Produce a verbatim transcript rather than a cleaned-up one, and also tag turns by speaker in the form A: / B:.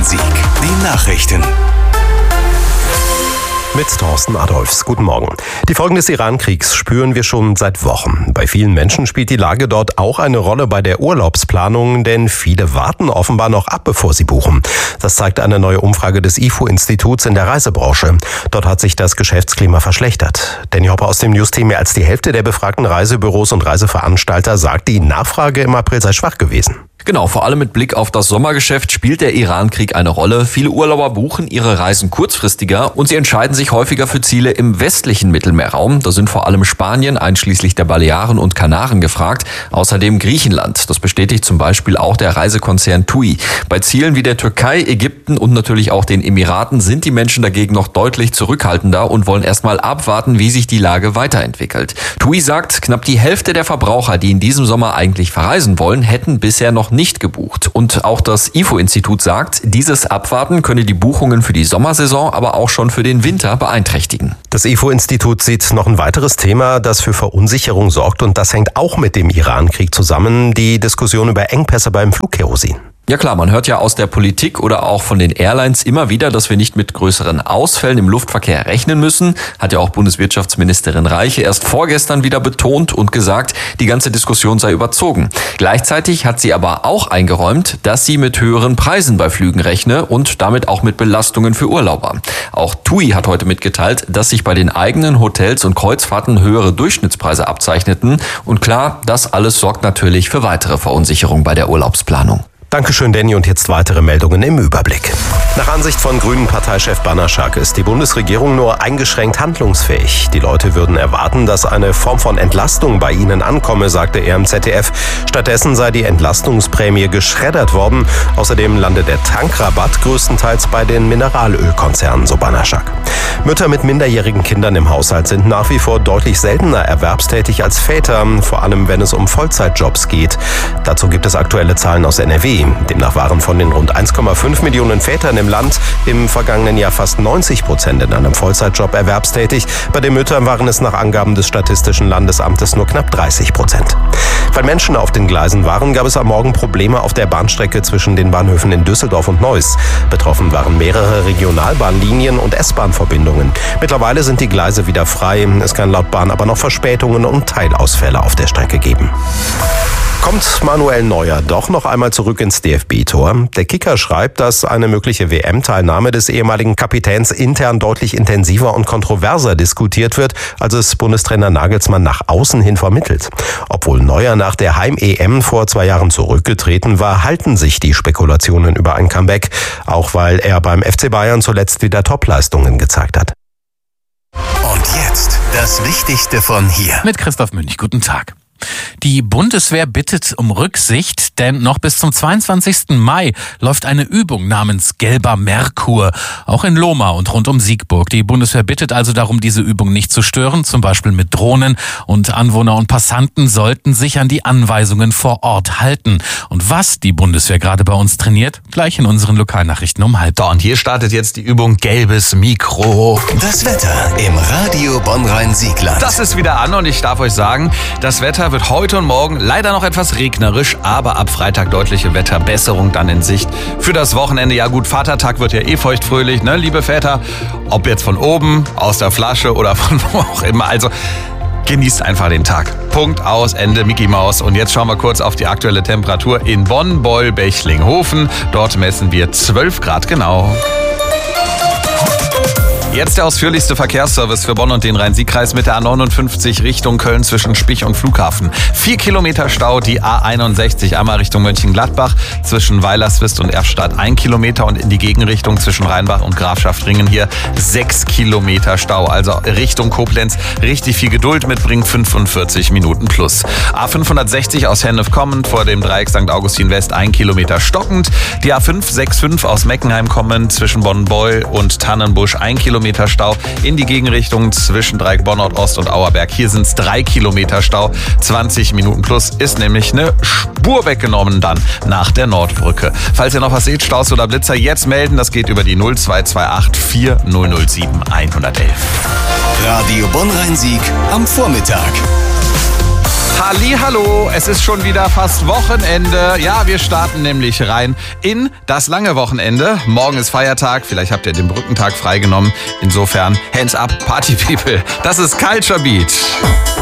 A: Bonn-Rhein-Sieg. Die Nachrichten.
B: Mit Thorsten Adolfs. Guten Morgen. Die Folgen des Iran-Kriegs spüren wir schon seit Wochen. Bei vielen Menschen spielt die Lage dort auch eine Rolle bei der Urlaubsplanung, denn viele warten offenbar noch ab, bevor sie buchen. Das zeigt eine neue Umfrage des I F O-Instituts in der Reisebranche. Dort hat sich das Geschäftsklima verschlechtert. Danny Hopper aus dem News-Team: Mehr als die Hälfte der befragten Reisebüros und Reiseveranstalter sagt, die Nachfrage im April sei schwach gewesen.
C: Genau, vor allem mit Blick auf das Sommergeschäft spielt der Iran-Krieg eine Rolle. Viele Urlauber buchen ihre Reisen kurzfristiger und sie entscheiden sich häufiger für Ziele im westlichen Mittelmeerraum. Da sind vor allem Spanien, einschließlich der Balearen und Kanaren gefragt. Außerdem Griechenland. Das bestätigt zum Beispiel auch der Reisekonzern TUI. Bei Zielen wie der Türkei, Ägypten und natürlich auch den Emiraten sind die Menschen dagegen noch deutlich zurückhaltender und wollen erstmal abwarten, wie sich die Lage weiterentwickelt. TUI sagt, knapp die Hälfte der Verbraucher, die in diesem Sommer eigentlich verreisen wollen, hätten bisher noch nicht gebucht. Und auch das I F O-Institut sagt, dieses Abwarten könne die Buchungen für die Sommersaison, aber auch schon für den Winter beeinträchtigen.
B: Das I F O-Institut sieht noch ein weiteres Thema, das für Verunsicherung sorgt, und das hängt auch mit dem Iran-Krieg zusammen: die Diskussion über Engpässe beim Flugkerosin.
C: Ja klar, man hört ja aus der Politik oder auch von den Airlines immer wieder, dass wir nicht mit größeren Ausfällen im Luftverkehr rechnen müssen. Hat ja auch Bundeswirtschaftsministerin Reiche erst vorgestern wieder betont und gesagt, die ganze Diskussion sei überzogen. Gleichzeitig hat sie aber auch eingeräumt, dass sie mit höheren Preisen bei Flügen rechne und damit auch mit Belastungen für Urlauber. Auch TUI hat heute mitgeteilt, dass sich bei den eigenen Hotels und Kreuzfahrten höhere Durchschnittspreise abzeichneten. Und klar, das alles sorgt natürlich für weitere Verunsicherung bei der Urlaubsplanung.
B: Dankeschön, Danny. Und jetzt weitere Meldungen im Überblick. Nach Ansicht von Grünen-Parteichef Banaschak ist die Bundesregierung nur eingeschränkt handlungsfähig. Die Leute würden erwarten, dass eine Form von Entlastung bei ihnen ankomme, sagte er im Z D F. Stattdessen sei die Entlastungsprämie geschreddert worden. Außerdem lande der Tankrabatt größtenteils bei den Mineralölkonzernen, so Banaschak. Mütter mit minderjährigen Kindern im Haushalt sind nach wie vor deutlich seltener erwerbstätig als Väter, vor allem wenn es um Vollzeitjobs geht. Dazu gibt es aktuelle Zahlen aus N R W. Demnach waren von den rund eins Komma fünf Millionen Vätern im Land im vergangenen Jahr fast neunzig Prozent in einem Vollzeitjob erwerbstätig. Bei den Müttern waren es nach Angaben des Statistischen Landesamtes nur knapp dreißig Prozent. Weil Menschen auf den Gleisen waren, gab es am Morgen Probleme auf der Bahnstrecke zwischen den Bahnhöfen in Düsseldorf und Neuss. Betroffen waren mehrere Regionalbahnlinien und S-Bahn-Verbindungen. Mittlerweile sind die Gleise wieder frei. Es kann laut Bahn aber noch Verspätungen und Teilausfälle auf der Strecke geben. Kommt Manuel Neuer doch noch einmal zurück ins D F B-Tor? Der Kicker schreibt, dass eine mögliche W M-Teilnahme des ehemaligen Kapitäns intern deutlich intensiver und kontroverser diskutiert wird, als es Bundestrainer Nagelsmann nach außen hin vermittelt. Obwohl Neuer nach der Heim-E M vor zwei Jahren zurückgetreten war, halten sich die Spekulationen über ein Comeback, auch weil er beim F C Bayern zuletzt wieder Topleistungen gezeigt hat.
A: Und jetzt das Wichtigste von hier.
D: Mit Christoph Münch. Guten Tag. Die Bundeswehr bittet um Rücksicht, denn noch bis zum zweiundzwanzigsten Mai läuft eine Übung namens Gelber Merkur, auch in Lohmar und rund um Siegburg. Die Bundeswehr bittet also darum, diese Übung nicht zu stören, zum Beispiel mit Drohnen, und Anwohner und Passanten sollten sich an die Anweisungen vor Ort halten. Und was die Bundeswehr gerade bei uns trainiert, gleich in unseren Lokalnachrichten um halb.
E: So, und hier startet jetzt die Übung Gelbes Mikro.
A: Das Wetter im Radio Bonn-Rhein-Siegland.
E: Das ist wieder an und ich darf euch sagen, das Wetter wird heute und morgen leider noch etwas regnerisch, aber ab Freitag deutliche Wetterbesserung dann in Sicht. Für das Wochenende, ja gut, Vatertag wird ja eh feuchtfröhlich, ne, liebe Väter? Ob jetzt von oben, aus der Flasche oder von wo auch immer, also genießt einfach den Tag. Punkt, aus, Ende, Mickey Maus. Und jetzt schauen wir kurz auf die aktuelle Temperatur in Bonn, Beul, Bechlinghofen. Dort messen wir zwölf Grad genau. Jetzt der ausführlichste Verkehrsservice für Bonn und den Rhein-Sieg-Kreis mit der A neunundfünfzig Richtung Köln zwischen Spich und Flughafen. Vier Kilometer Stau, die A einundsechzig einmal Richtung Mönchengladbach zwischen Weilerswist und Erfstadt ein Kilometer und in die Gegenrichtung zwischen Rheinbach und Grafschaftringen hier sechs Kilometer Stau. Also Richtung Koblenz richtig viel Geduld mitbringen, fünfundvierzig Minuten plus. A fünfhundertsechzig aus Hennef kommend vor dem Dreieck Sankt Augustin West ein Kilometer stockend. Die A fünf sechs fünf aus Meckenheim kommend zwischen Bonn-Beul und Tannenbusch ein Kilometer Stau in die Gegenrichtung zwischen Dreieck Bonn-Nord-Ost und Auerberg. Hier sind es drei Kilometer Stau, zwanzig Minuten plus, ist nämlich eine Spur weggenommen dann nach der Nordbrücke. Falls ihr noch was seht, Staus oder Blitzer, jetzt melden, das geht über die null zwei zwei acht vier null null sieben eins eins eins.
A: Radio Bonn-Rhein-Sieg am Vormittag.
E: Hallihallo, es ist schon wieder fast Wochenende. Ja, wir starten nämlich rein in das lange Wochenende. Morgen ist Feiertag, vielleicht habt ihr den Brückentag freigenommen. Insofern, hands up, Party People. Das ist Culture Beat.